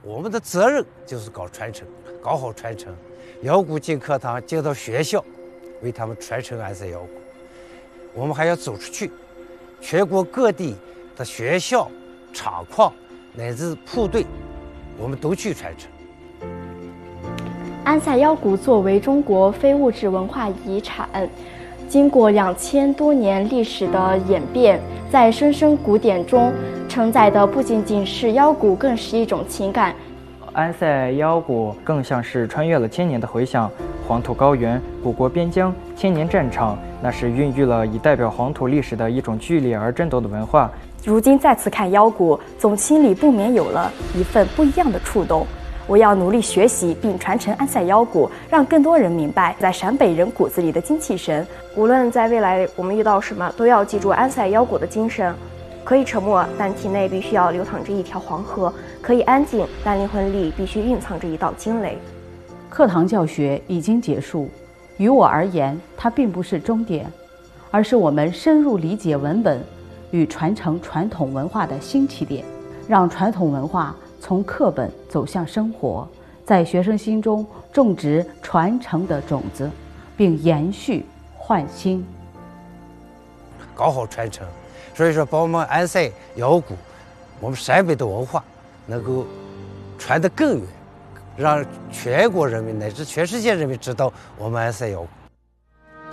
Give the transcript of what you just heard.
我们的责任就是搞传承，搞好传承。腰鼓进课堂，进到学校，为他们传承安塞腰鼓。我们还要走出去，全国各地的学校、厂矿乃至部队，我们都去传承。 安塞腰鼓作为中国非物质文化遗产，经过2000多年历史的演变，在声声鼓点中承载的不仅仅是腰鼓，更是一种情感。 安塞腰鼓更像是穿越了千年的回响，黄土高原、古国边疆、千年战场，那是孕育了以代表黄土历史的一种剧烈而争斗的文化。 如今再次看腰鼓，总心里不免有了一份不一样的触动。我要努力学习并传承安塞腰鼓，让更多人明白在陕北人骨子里的精气神。 无论在未来我们遇到什么，都要记住安塞腰鼓的精神。可以沉默，但体内必须要流淌着一条黄河；可以安静，但灵魂里必须蕴藏着一道惊雷。 课堂教学已经结束，于我而言，它并不是终点，而是我们深入理解文本与传承传统文化的新起点，让传统文化从课本走向生活，在学生心中种植传承的种子，并延续焕新， 搞好传承。所以说，把我们安塞腰鼓，我们陕北的文化能够传得更远，让全国人民乃至全世界人民知道我们安塞腰鼓。